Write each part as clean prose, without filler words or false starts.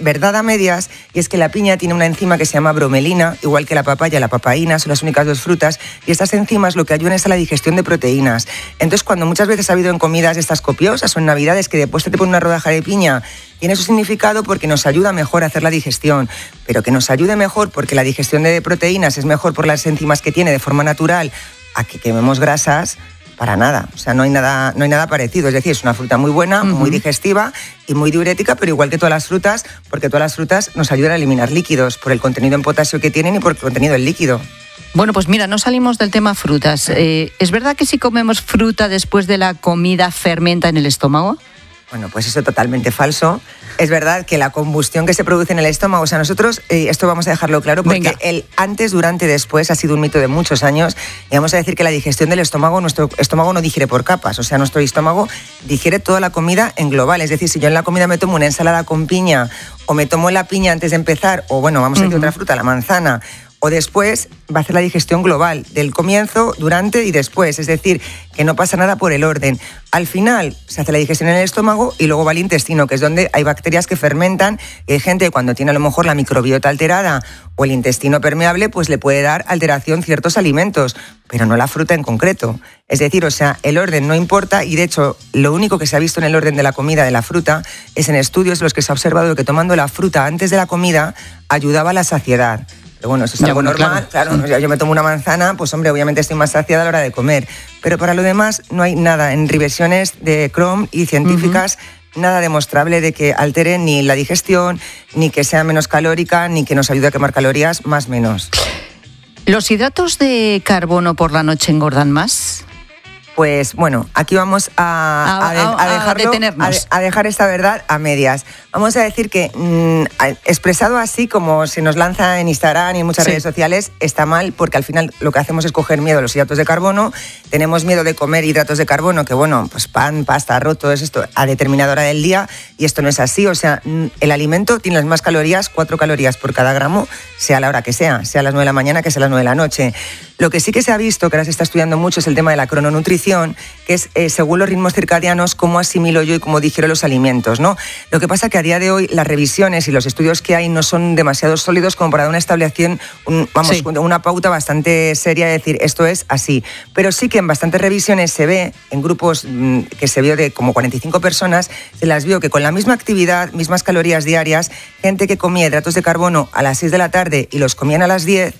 verdad a medias, y es que la piña tiene una enzima que se llama bromelina, igual que la papaya, la papaína, son las únicas dos frutas, y estas enzimas lo que ayudan es a la digestión de proteínas. Entonces, cuando muchas veces ha habido en comidas estas copiosas o en Navidades que después te ponen una rodaja de piña, tiene su significado porque nos ayuda mejor a hacer la digestión, pero que nos ayude mejor porque la digestión de proteínas es mejor por las enzimas que tiene de forma natural a que quememos grasas, para nada. O sea, no hay nada parecido. Es decir, es una fruta muy buena, muy digestiva y muy diurética, pero igual que todas las frutas, porque todas las frutas nos ayudan a eliminar líquidos por el contenido en potasio que tienen y por el contenido en líquido. Bueno, pues mira, no salimos del tema frutas. ¿Es verdad que si comemos fruta después de la comida fermenta en el estómago? Bueno, pues eso es totalmente falso. Es verdad que la combustión que se produce en el estómago, o sea, nosotros, esto vamos a dejarlo claro, porque el antes, durante y después ha sido un mito de muchos años, y vamos a decir que la digestión del estómago, nuestro estómago no digiere por capas, o sea, nuestro estómago digiere toda la comida en global, es decir, si yo en la comida me tomo una ensalada con piña, o me tomo la piña antes de empezar, o bueno, vamos a decir otra fruta, la manzana, o después va a hacer la digestión global, del comienzo, durante y después. Es decir, que no pasa nada por el orden. Al final se hace la digestión en el estómago y luego va al intestino, que es donde hay bacterias que fermentan. Y hay gente que cuando tiene a lo mejor la microbiota alterada o el intestino permeable, pues le puede dar alteración ciertos alimentos, pero no la fruta en concreto. Es decir, o sea, el orden no importa, y de hecho lo único que se ha visto en el orden de la comida de la fruta es en estudios en los que se ha observado que tomando la fruta antes de la comida ayudaba a la saciedad. Pero bueno, eso es algo normal, claro. Yo me tomo una manzana, pues hombre, obviamente estoy más saciada a la hora de comer. Pero para lo demás no hay nada en revisiones de Crohn y científicas, nada demostrable de que altere ni la digestión, ni que sea menos calórica, ni que nos ayude a quemar calorías, más menos. ¿Los hidratos de carbono por la noche engordan más? Pues bueno, aquí vamos a dejar esta verdad a medias. Vamos a decir que expresado así como se nos lanza en Instagram y en muchas redes sociales, está mal, porque al final lo que hacemos es coger miedo a los hidratos de carbono. Tenemos miedo de comer hidratos de carbono, que bueno, pues pan, pasta, arroz, todo esto a determinada hora del día, y esto no es así. O sea, el alimento tiene las más calorías, 4 calorías por cada gramo, sea la hora que sea a las 9 de la mañana que sea a las 9 de la noche. Lo que sí que se ha visto, que ahora se está estudiando mucho, es el tema de la crononutrición, que es según los ritmos circadianos, cómo asimilo yo y cómo digiero los alimentos, ¿no? Lo que pasa que a día de hoy las revisiones y los estudios que hay no son demasiado sólidos como para dar una establección, una pauta bastante seria de decir esto es así. Pero sí que en bastantes revisiones se ve, en grupos que se vio de como 45 personas, se las vio que con la misma actividad, mismas calorías diarias, gente que comía hidratos de carbono a las 6 de la tarde y los comían a las 10,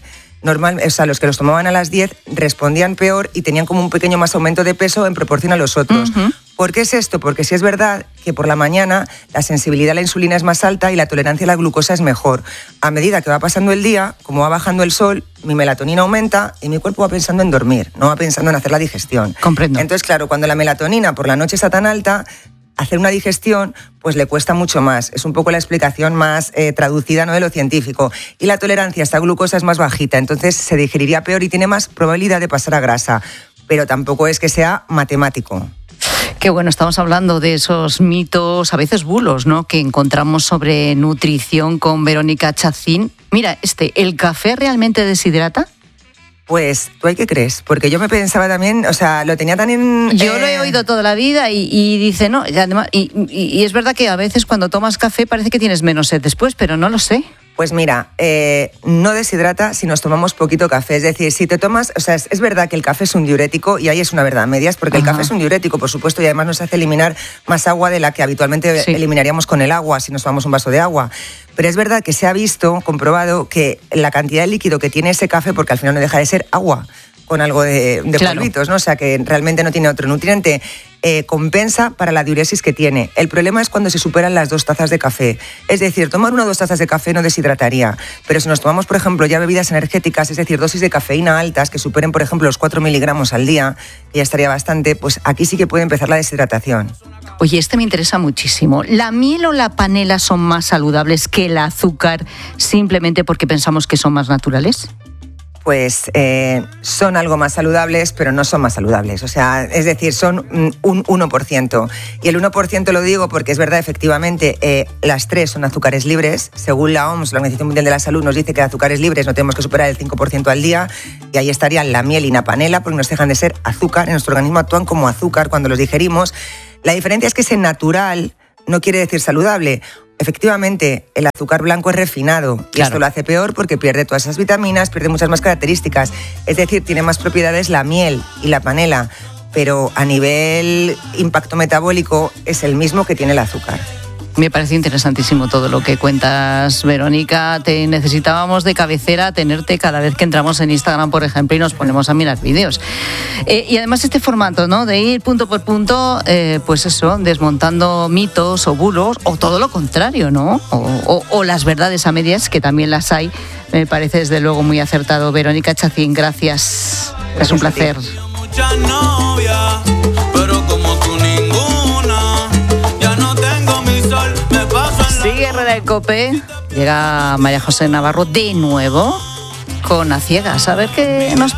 los que los tomaban a las 10 respondían peor y tenían como un pequeño más aumento de peso en proporción a los otros. ¿Por qué es esto? Porque sí es verdad que por la mañana la sensibilidad a la insulina es más alta y la tolerancia a la glucosa es mejor. A medida que va pasando el día, como va bajando el sol, mi melatonina aumenta y mi cuerpo va pensando en dormir, no va pensando en hacer la digestión. Comprendo. Entonces, claro, cuando la melatonina por la noche está tan alta, hacer una digestión pues le cuesta mucho más. Es un poco la explicación más traducida, ¿no?, de lo científico. Y la tolerancia a esta glucosa es más bajita, entonces se digeriría peor y tiene más probabilidad de pasar a grasa. Pero tampoco es que sea matemático. Qué bueno, estamos hablando de esos mitos, a veces bulos, ¿no?, que encontramos sobre nutrición con Verónica Chacín. Mira, ¿el café realmente deshidrata? Pues, ¿tú ahí qué crees? Porque yo me pensaba también, o sea, lo tenía tan en... Yo lo he oído toda la vida y dice, no, y además, y es verdad que a veces cuando tomas café parece que tienes menos sed después, pero no lo sé. Pues mira, no deshidrata si nos tomamos poquito café. Es decir, si te tomas... O sea, es verdad que el café es un diurético, y ahí es una verdad a medias, porque el café es un diurético, por supuesto, y además nos hace eliminar más agua de la que habitualmente eliminaríamos con el agua si nos tomamos un vaso de agua. Pero es verdad que se ha visto, comprobado, que la cantidad de líquido que tiene ese café, porque al final no deja de ser agua con algo de polvitos, ¿no? O sea, que realmente no tiene otro nutriente, compensa para la diuresis que tiene. El problema es cuando se superan las 2 tazas de café. Es decir, tomar 1 o 2 tazas de café no deshidrataría, pero si nos tomamos, por ejemplo, ya bebidas energéticas, es decir, dosis de cafeína altas que superen, por ejemplo, los 4 miligramos al día, que ya estaría bastante, pues aquí sí que puede empezar la deshidratación. Oye, me interesa muchísimo. ¿La miel o la panela son más saludables que el azúcar simplemente porque pensamos que son más naturales? Pues son algo más saludables, pero no son más saludables. O sea, es decir, son un 1%. Y el 1% lo digo porque es verdad, efectivamente, las 3 son azúcares libres. Según la OMS, la Organización Mundial de la Salud, nos dice que de azúcares libres no tenemos que superar el 5% al día. Y ahí estarían la miel y la panela, porque nos dejan de ser azúcar. En nuestro organismo actúan como azúcar cuando los digerimos. La diferencia es que ese natural no quiere decir saludable. Efectivamente, el azúcar blanco es refinado y esto lo hace peor porque pierde todas esas vitaminas, pierde muchas más características. Es decir, tiene más propiedades la miel y la panela, pero a nivel impacto metabólico es el mismo que tiene el azúcar. Me parece interesantísimo todo lo que cuentas, Verónica. Te necesitábamos de cabecera tenerte cada vez que entramos en Instagram, por ejemplo, y nos ponemos a mirar vídeos. Y además este formato, ¿no?, de ir punto por punto, pues eso, desmontando mitos o bulos, o todo lo contrario, ¿no? O las verdades a medias, que también las hay. Me parece desde luego muy acertado. Verónica Chacín, gracias. Es un placer. Muchas novias, pero como tú ninguna, ya no tengo mi sol, me paso en la... Sigue Herrera en COPE, llega María José Navarro de nuevo con A Ciegas, a ver qué nos